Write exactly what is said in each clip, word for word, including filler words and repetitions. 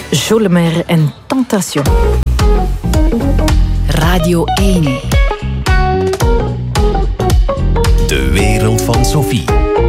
Jolemer en Tentation. Radio één. De wereld van Sophie.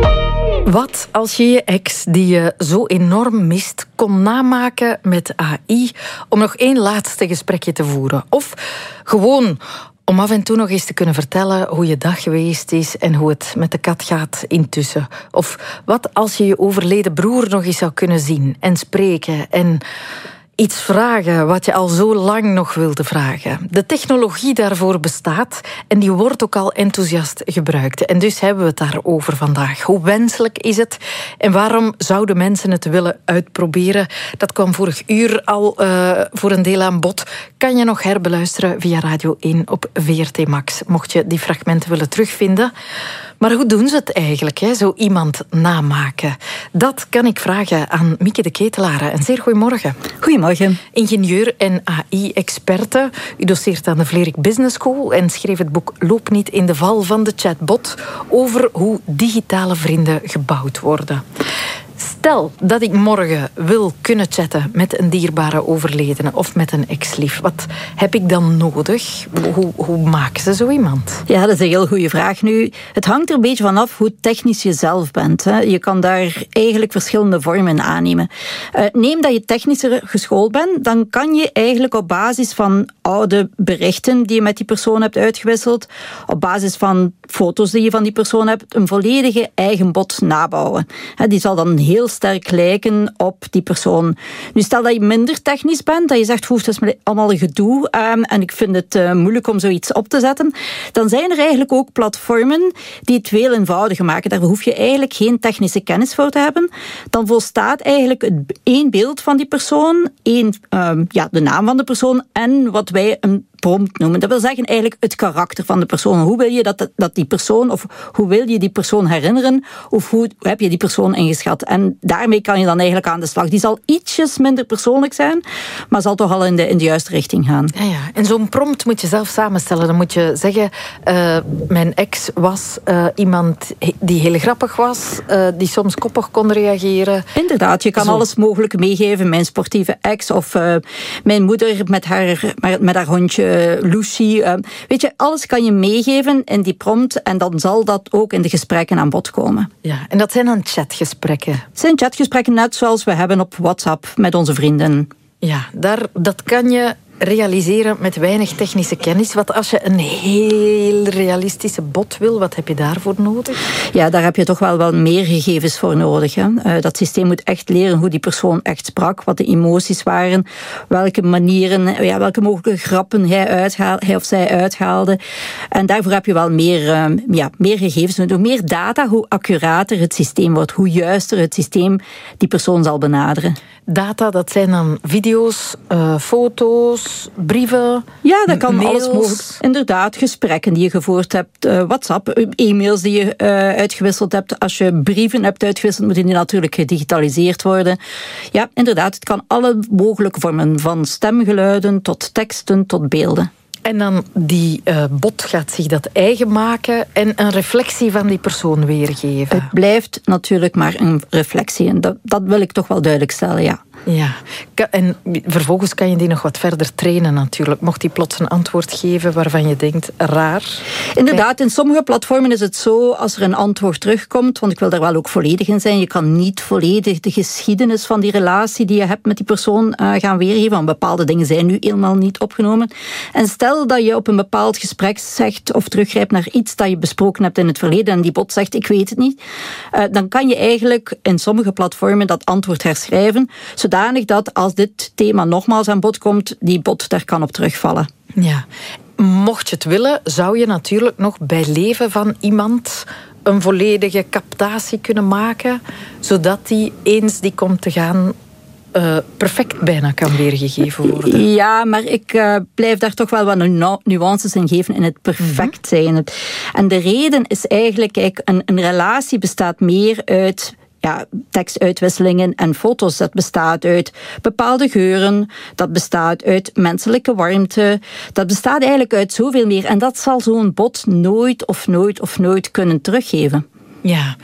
Wat als je je ex, die je zo enorm mist, kon namaken met A I om nog één laatste gesprekje te voeren? Of gewoon om af en toe nog eens te kunnen vertellen hoe je dag geweest is en hoe het met de kat gaat intussen? Of wat als je je overleden broer nog eens zou kunnen zien en spreken en iets vragen wat je al zo lang nog wilde vragen? De technologie daarvoor bestaat en die wordt ook al enthousiast gebruikt. En dus hebben we het daarover vandaag. Hoe wenselijk is het en waarom zouden mensen het willen uitproberen? Dat kwam vorig uur al uh, voor een deel aan bod. Kan je nog herbeluisteren via Radio één op V R T Max, mocht je die fragmenten willen terugvinden. Maar hoe doen ze het eigenlijk, hè? Zo iemand namaken? Dat kan ik vragen aan Mieke de Ketelaere. Een zeer goedemorgen. Goedemorgen. Ingenieur en A I-experte. U doseert aan de Vlerick Business School en schreef het boek Loop niet in de val van de chatbot over hoe digitale vrienden gebouwd worden. Stel dat ik morgen wil kunnen chatten met een dierbare overledene of met een ex-lief. Wat heb ik dan nodig? Hoe, hoe maken ze zo iemand? Ja, dat is een heel goede vraag. Nu, het hangt er een beetje vanaf hoe technisch je zelf bent. Hè. Je kan daar eigenlijk verschillende vormen aannemen. Uh, neem dat je technischer geschoold bent, dan kan je eigenlijk op basis van oude berichten die je met die persoon hebt uitgewisseld, op basis van foto's die je van die persoon hebt, een volledige eigen bot nabouwen. Hè, die zal dan heel sterk lijken op die persoon. Nu, stel dat je minder technisch bent, dat je zegt, hoeft dat is allemaal een gedoe um, en ik vind het uh, moeilijk om zoiets op te zetten, dan zijn er eigenlijk ook platformen die het veel eenvoudiger maken. Daar hoef je eigenlijk geen technische kennis voor te hebben. Dan volstaat eigenlijk het, één beeld van die persoon, één, um, ja, de naam van de persoon en wat wij een prompt noemen. Dat wil zeggen eigenlijk het karakter van de persoon. Hoe wil je dat, dat die persoon, of hoe wil je die persoon herinneren, of hoe heb je die persoon ingeschat? En daarmee kan je dan eigenlijk aan de slag. Die zal ietsjes minder persoonlijk zijn, maar zal toch al in de, in de juiste richting gaan. Ja, ja. En zo'n prompt moet je zelf samenstellen. Dan moet je zeggen, uh, mijn ex was uh, iemand die heel grappig was, uh, die soms koppig kon reageren. Inderdaad, je kan Zo. alles mogelijk meegeven. Mijn sportieve ex of uh, mijn moeder met haar, met haar hondje Lucy. Uh, weet je, alles kan je meegeven in die prompt en dan zal dat ook in de gesprekken aan bod komen. Ja, en dat zijn dan chatgesprekken? Het zijn chatgesprekken net zoals we hebben op WhatsApp met onze vrienden. Ja, daar, dat kan je realiseren met weinig technische kennis. Wat als je een heel realistische bot wil, wat heb je daarvoor nodig? Ja, daar heb je toch wel wel meer gegevens voor nodig. Hè. Uh, dat systeem moet echt leren hoe die persoon echt sprak, wat de emoties waren, welke manieren, ja, welke mogelijke grappen hij, uithaal, hij of zij uithaalde. En daarvoor heb je wel meer, uh, ja, meer gegevens nodig. Hoe meer data, hoe accurater het systeem wordt, hoe juister het systeem die persoon zal benaderen. Data, dat zijn dan video's, uh, foto's, brieven, ja, dat kan mails. Alles mogelijk. Inderdaad, gesprekken die je gevoerd hebt, uh, WhatsApp, e-mails die je uh, uitgewisseld hebt. Als je brieven hebt uitgewisseld, moeten die natuurlijk gedigitaliseerd worden. Ja, inderdaad, het kan alle mogelijke vormen, van stemgeluiden tot teksten tot beelden. En dan die uh, bot gaat zich dat eigen maken en een reflectie van die persoon weergeven. Het blijft natuurlijk maar een reflectie. En dat, dat wil ik toch wel duidelijk stellen, ja. Ja, en vervolgens kan je die nog wat verder trainen natuurlijk. Mocht die plots een antwoord geven waarvan je denkt, raar. Inderdaad, in sommige platformen is het zo, als er een antwoord terugkomt, want ik wil daar wel ook volledig in zijn, je kan niet volledig de geschiedenis van die relatie die je hebt met die persoon uh, gaan weergeven, want bepaalde dingen zijn nu helemaal niet opgenomen. En stel dat je op een bepaald gesprek zegt of teruggrijpt naar iets dat je besproken hebt in het verleden en die bot zegt, ik weet het niet, uh, dan kan je eigenlijk in sommige platformen dat antwoord herschrijven, zodanig dat als dit thema nogmaals aan bod komt, die bot daar kan op terugvallen. Ja. Mocht je het willen, zou je natuurlijk nog bij leven van iemand een volledige captatie kunnen maken, zodat die eens die komt te gaan Uh, perfect bijna kan weergegeven worden. Ja, maar ik uh, blijf daar toch wel wat nu- nuances in geven in het perfect zijn. En de reden is eigenlijk, kijk, een, een relatie bestaat meer uit ja, tekstuitwisselingen en foto's. Dat bestaat uit bepaalde geuren, dat bestaat uit menselijke warmte, dat bestaat eigenlijk uit zoveel meer. En dat zal zo'n bot nooit of nooit of nooit kunnen teruggeven. Ja.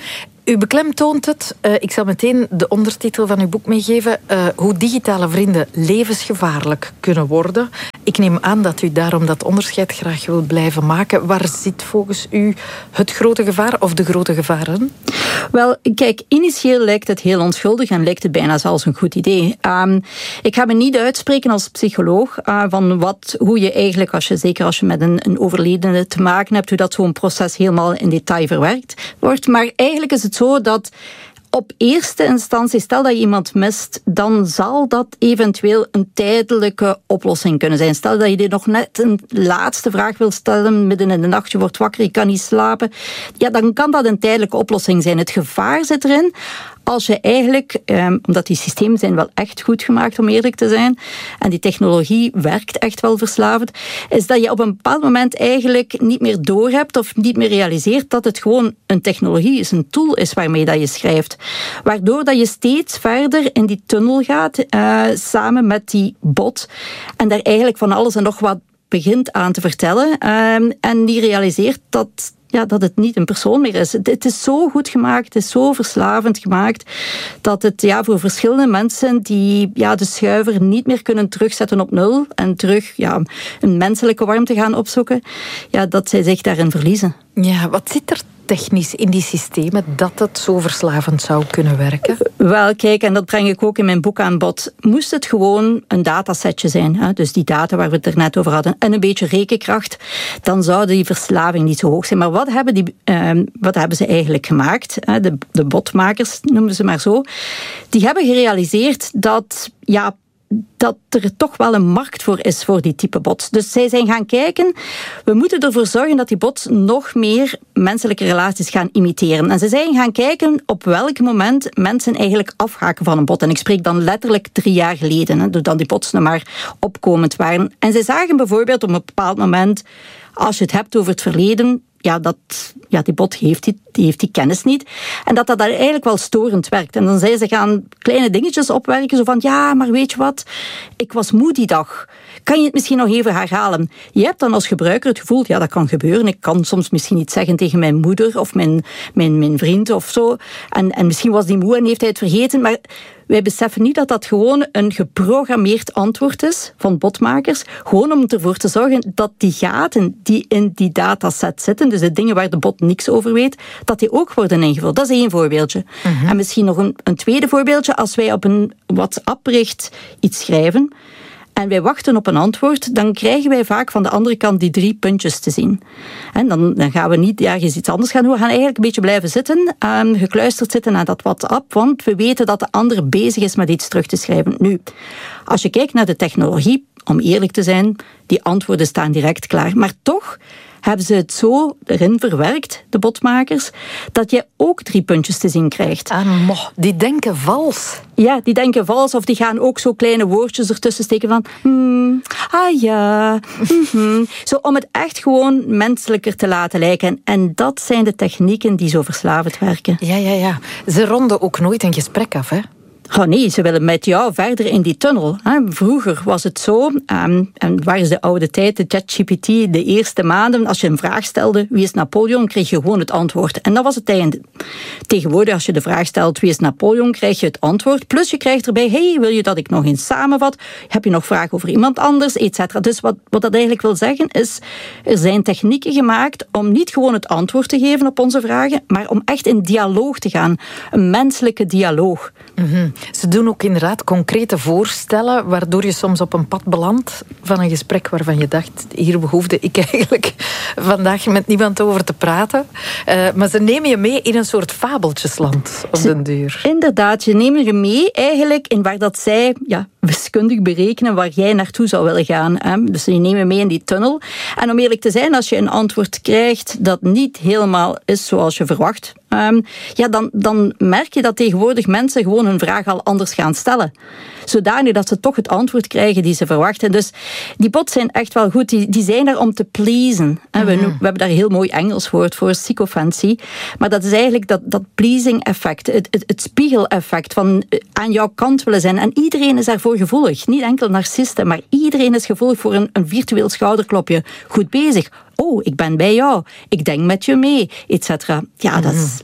U beklemtoont het, uh, ik zal meteen de ondertitel van uw boek meegeven, uh, hoe digitale vrienden levensgevaarlijk kunnen worden. Ik neem aan dat u daarom dat onderscheid graag wilt blijven maken. Waar zit volgens u het grote gevaar of de grote gevaren? Wel, kijk, initieel lijkt het heel onschuldig en lijkt het bijna zelfs een goed idee. Um, ik ga me niet uitspreken als psycholoog uh, van wat, hoe je eigenlijk, als je, zeker als je met een, een overledene te maken hebt, hoe dat zo'n proces helemaal in detail verwerkt wordt. Maar eigenlijk is het zo dat op eerste instantie, stel dat je iemand mist, dan zal dat eventueel een tijdelijke oplossing kunnen zijn. Stel dat je dit nog net een laatste vraag wil stellen, midden in de nacht, je wordt wakker, je kan niet slapen. Ja, dan kan dat een tijdelijke oplossing zijn. Het gevaar zit erin als je eigenlijk, um, omdat die systemen zijn wel echt goed gemaakt, om eerlijk te zijn, en die technologie werkt echt wel verslavend, is dat je op een bepaald moment eigenlijk niet meer doorhebt of niet meer realiseert dat het gewoon een technologie is, een tool is waarmee dat je schrijft. Waardoor dat je steeds verder in die tunnel gaat, uh, samen met die bot, en daar eigenlijk van alles en nog wat begint aan te vertellen, uh, en die realiseert dat Ja, dat het niet een persoon meer is. Het is zo goed gemaakt, het is zo verslavend gemaakt, dat het ja, voor verschillende mensen die ja, de schuiver niet meer kunnen terugzetten op nul en terug ja, een menselijke warmte gaan opzoeken, ja, dat zij zich daarin verliezen. Ja, wat zit er technisch in die systemen dat het zo verslavend zou kunnen werken? Wel, kijk, en dat breng ik ook in mijn boek aan bod. Moest het gewoon een datasetje zijn, hè? Dus die data waar we het er net over hadden, en een beetje rekenkracht, dan zou die verslaving niet zo hoog zijn. Maar wat hebben, die, uh, wat hebben ze eigenlijk gemaakt? Hè? De, de botmakers, noemen ze maar zo. Die hebben gerealiseerd dat ja, dat er toch wel een markt voor is voor die type bots. Dus zij zijn gaan kijken, we moeten ervoor zorgen dat die bots nog meer menselijke relaties gaan imiteren. En ze zijn gaan kijken op welk moment mensen eigenlijk afhaken van een bot. En ik spreek dan letterlijk drie jaar geleden, hè, doordat die bots nog maar opkomend waren. En zij zagen bijvoorbeeld op een bepaald moment, als je het hebt over het verleden, ja, dat, ja, die bot heeft die, die heeft die kennis niet. En dat dat daar eigenlijk wel storend werkt. En dan zijn ze gaan kleine dingetjes opwerken, zo van, ja, maar weet je wat, ik was moe die dag. Kan je het misschien nog even herhalen? Je hebt dan als gebruiker het gevoel, ja, dat kan gebeuren. Ik kan soms misschien iets zeggen tegen mijn moeder of mijn, mijn, mijn vriend of zo. En, en misschien was die moe en heeft hij het vergeten. Maar wij beseffen niet dat dat gewoon een geprogrammeerd antwoord is van botmakers. Gewoon om ervoor te zorgen dat die gaten die in die dataset zitten, dus de dingen waar de bot niks over weet, dat die ook worden ingevuld. Dat is één voorbeeldje. Uh-huh. En misschien nog een, een tweede voorbeeldje. Als wij op een WhatsApp-bericht iets schrijven en wij wachten op een antwoord, dan krijgen wij vaak van de andere kant die drie puntjes te zien. En dan, dan gaan we niet ergens iets anders gaan doen. We gaan eigenlijk een beetje blijven zitten, um, gekluisterd zitten aan dat WhatsApp, want we weten dat de ander bezig is met iets terug te schrijven. Nu, als je kijkt naar de technologie, om eerlijk te zijn, die antwoorden staan direct klaar. Maar toch hebben ze het zo erin verwerkt, de botmakers, dat je ook drie puntjes te zien krijgt. Ah, mo, die denken vals. Ja, die denken vals, of die gaan ook zo kleine woordjes ertussen steken van hmm, ah ja, mm-hmm. Zo om het echt gewoon menselijker te laten lijken. En dat zijn de technieken die zo verslavend werken. Ja, ja, ja. Ze ronden ook nooit een gesprek af, hè? Oh nee, ze willen met jou verder in die tunnel. Vroeger was het zo, um, en waar is de oude tijd, de ChatGPT, de eerste maanden, als je een vraag stelde, wie is Napoleon, kreeg je gewoon het antwoord. En dat was het einde. Tegenwoordig, als je de vraag stelt, wie is Napoleon, krijg je het antwoord. Plus je krijgt erbij, hey, wil je dat ik nog eens samenvat? Heb je nog vragen over iemand anders, et cetera. Dus wat, wat dat eigenlijk wil zeggen is, er zijn technieken gemaakt om niet gewoon het antwoord te geven op onze vragen, maar om echt in dialoog te gaan. Een menselijke dialoog. Mm-hmm. Ze doen ook inderdaad concrete voorstellen, waardoor je soms op een pad belandt van een gesprek waarvan je dacht, hier behoefde ik eigenlijk vandaag met niemand over te praten. Uh, maar ze nemen je mee in een soort fabeltjesland op den duur. Inderdaad, je neemt je mee eigenlijk in waar dat zij ja, wiskundig berekenen waar jij naartoe zou willen gaan. Hè? Dus je neemt je mee in die tunnel. En om eerlijk te zijn, als je een antwoord krijgt dat niet helemaal is zoals je verwacht, Um, ja, dan, dan merk je dat tegenwoordig mensen gewoon hun vraag al anders gaan stellen. Zodanig dat ze toch het antwoord krijgen die ze verwachten. Dus die bots zijn echt wel goed. Die, die zijn daar om te pleasen. Mm-hmm. We, we hebben daar een heel mooi Engels woord voor, sycophancy. Maar dat is eigenlijk dat, dat pleasing effect. Het, het, het spiegeleffect van aan jouw kant willen zijn. En iedereen is daarvoor gevoelig. Niet enkel narcisten, maar iedereen is gevoelig voor een, een virtueel schouderklopje. Goed bezig. Oh, ik ben bij jou. Ik denk met je mee, et cetera. Ja, dat is...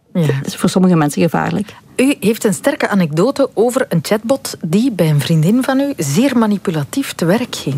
Ja. Dat is voor sommige mensen gevaarlijk. U heeft een sterke anekdote over een chatbot die bij een vriendin van u zeer manipulatief te werk ging.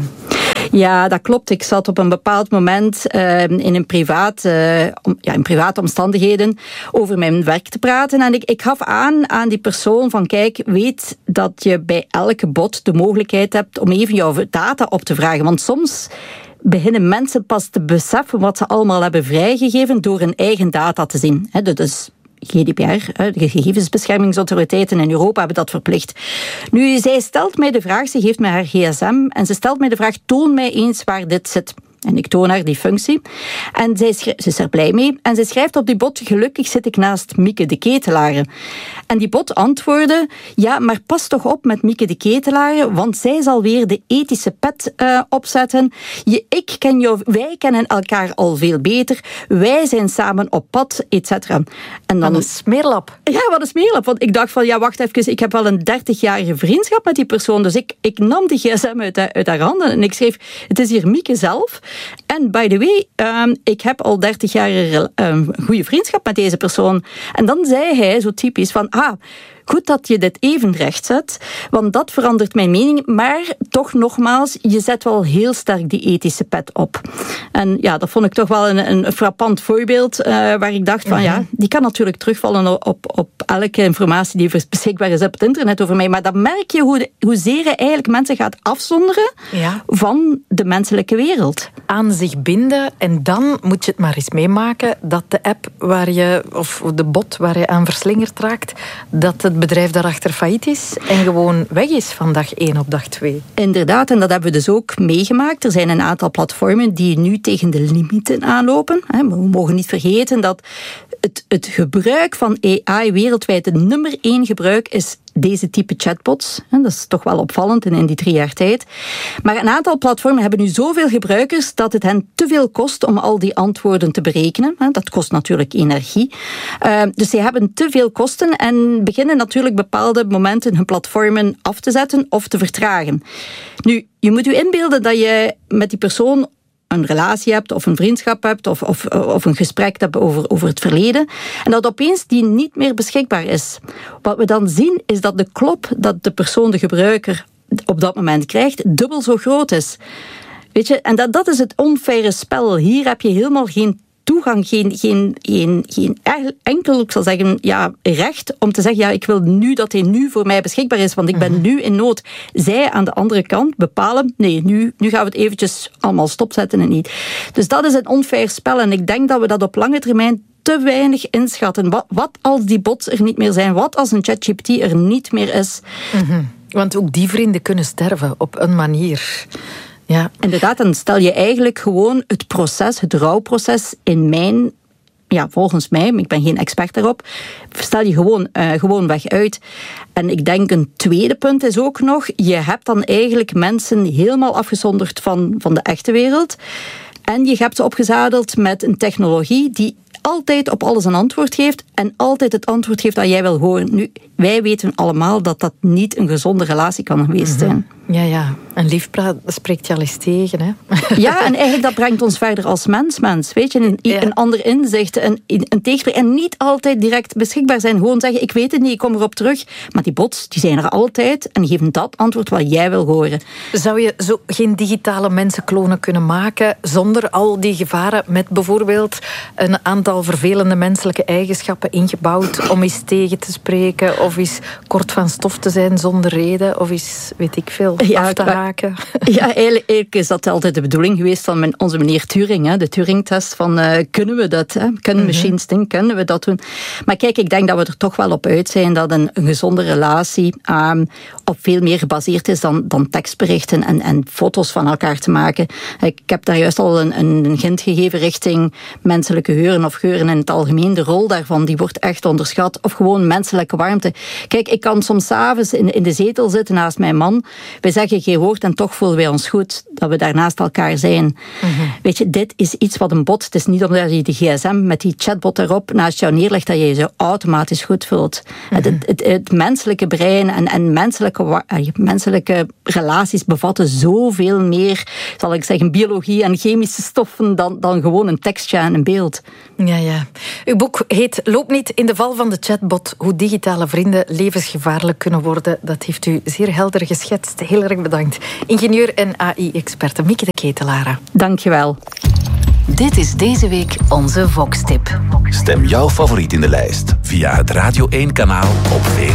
Ja, dat klopt. Ik zat op een bepaald moment uh, in, een privaat, uh, om, ja, in private omstandigheden over mijn werk te praten. En ik, ik gaf aan aan die persoon van kijk, weet dat je bij elke bot de mogelijkheid hebt om even jouw data op te vragen. Want soms beginnen mensen pas te beseffen wat ze allemaal hebben vrijgegeven door hun eigen data te zien. He, dus G D P R, de gegevensbeschermingsautoriteiten in Europa hebben dat verplicht. Nu, zij stelt mij de vraag, ze geeft mij haar gsm en ze stelt mij de vraag, toon mij eens waar dit zit. En ik toon haar die functie. En zij schrijft, ze is er blij mee. En ze schrijft op die bot, gelukkig zit ik naast Mieke de Ketelare. En die bot antwoordde, ja, maar pas toch op met Mieke de Ketelare, want zij zal weer de ethische pet uh, opzetten. Je, ik ken jou, wij kennen elkaar al veel beter. Wij zijn samen op pad, et cetera. En dan, wat een smeerlap. Ja, wat een smeerlap. Want ik dacht van, ja, wacht even, ik heb wel een dertigjarige vriendschap met die persoon. Dus ik, ik nam die gsm uit, uit haar handen en ik schreef, het is hier Mieke zelf. En by the way, um, ik heb al dertig jaar een um, goede vriendschap met deze persoon. En dan zei hij zo typisch van, ah, goed dat je dit even rechtzet, want dat verandert mijn mening. Maar toch nogmaals, je zet wel heel sterk die ethische pet op. En ja, dat vond ik toch wel een, een frappant voorbeeld, uh, waar ik dacht van, mm-hmm. ja, die kan natuurlijk terugvallen op, op elke informatie die beschikbaar is op het internet over mij. Maar dan merk je hoe, hoezeer je eigenlijk mensen gaat afzonderen ja. van de menselijke wereld. Aan zich binden en dan moet je het maar eens meemaken dat de app waar je, of de bot waar je aan verslingerd raakt, dat het bedrijf daarachter failliet is en gewoon weg is van dag één op dag twee. Inderdaad, en dat hebben we dus ook meegemaakt. Er zijn een aantal platformen die nu tegen de limieten aanlopen. We mogen niet vergeten dat het, het gebruik van A I wereldwijd, het nummer één gebruik is deze type chatbots. Dat is toch wel opvallend in die drie jaar tijd. Maar een aantal platformen hebben nu zoveel gebruikers dat het hen te veel kost om al die antwoorden te berekenen. Dat kost natuurlijk energie. Dus ze hebben te veel kosten en beginnen natuurlijk bepaalde momenten hun platformen af te zetten of te vertragen. Nu, je moet je inbeelden dat je met die persoon een relatie hebt, of een vriendschap hebt, of, of, of een gesprek hebt over, over het verleden, en dat opeens die niet meer beschikbaar is. Wat we dan zien, is dat de klop dat de persoon, de gebruiker, op dat moment krijgt, dubbel zo groot is. Weet je, en dat, dat is het onfaire spel. Hier heb je helemaal geen toegang, geen, geen, geen, geen enkel, ik zal zeggen, ja, recht om te zeggen, ja, ik wil nu dat hij nu voor mij beschikbaar is, want ik ben nu in nood. Zij aan de andere kant bepalen, nee, nu, nu gaan we het eventjes allemaal stopzetten en niet. Dus dat is een onfair spel en ik denk dat we dat op lange termijn te weinig inschatten. Wat, wat als die bots er niet meer zijn? Wat als een ChatGPT er niet meer is? Mm-hmm. Want ook die vrienden kunnen sterven op een manier. Ja. Inderdaad, dan stel je eigenlijk gewoon het proces, het rouwproces in mijn, ja, volgens mij, ik ben geen expert daarop, stel je gewoon, uh, gewoon weg uit. En ik denk een tweede punt is ook nog, je hebt dan eigenlijk mensen helemaal afgezonderd van, van de echte wereld. En je hebt ze opgezadeld met een technologie die altijd op alles een antwoord geeft en altijd het antwoord geeft dat jij wil horen. Nu, wij weten allemaal dat dat niet een gezonde relatie kan geweest zijn. Mm-hmm. Ja, ja. En liefpraat spreekt je al eens tegen, hè? Ja, en eigenlijk dat brengt ons verder als mens, mens. Weet je, een, ja. een ander inzicht, een, een tegenspraak. En niet altijd direct beschikbaar zijn. Gewoon zeggen, ik weet het niet, ik kom erop terug. Maar die bots, die zijn er altijd en die geven dat antwoord wat jij wil horen. Zou je zo geen digitale mensenklonen kunnen maken zonder al die gevaren met bijvoorbeeld een aantal vervelende menselijke eigenschappen ingebouwd om eens tegen te spreken of eens kort van stof te zijn zonder reden of eens, weet ik veel, ja, af te haken? Ja, eigenlijk, eigenlijk is dat altijd de bedoeling geweest van mijn, onze meneer Turing, hè, de Turing-test van uh, kunnen we dat, hè? Kunnen mm-hmm. machines denken, kunnen we dat doen? Maar kijk, ik denk dat we er toch wel op uit zijn dat een, een gezonde relatie um, op veel meer gebaseerd is dan, dan tekstberichten en, en foto's van elkaar te maken. Ik heb daar juist al een, een hint gegeven richting menselijke geuren of geuren in het algemeen. De rol daarvan, die wordt echt onderschat. Of gewoon menselijke warmte. Kijk, ik kan soms 's avonds in, in de zetel zitten naast mijn man. Wij zeggen geen woord en toch voelen wij ons goed dat we daar naast elkaar zijn. Mm-hmm. Weet je, dit is iets wat een bot, het is niet omdat je de gsm met die chatbot erop naast jou neerlegt dat je je zo automatisch goed voelt. Mm-hmm. Het, het, het menselijke brein en, en menselijke, menselijke relaties bevatten zoveel meer, zal ik zeggen, biologie en chemische stoffen dan, dan gewoon een tekstje en een beeld. Ja, ja. Uw boek heet Loop niet in de val van de chatbot, hoe digitale vrienden levensgevaarlijk kunnen worden. Dat heeft u zeer helder geschetst. Heel erg bedankt. Ingenieur en A I-experte Mieke de Ketelaere. Dank je wel. Dit is deze week onze Vox-tip. Stem jouw favoriet in de lijst via het Radio één kanaal op V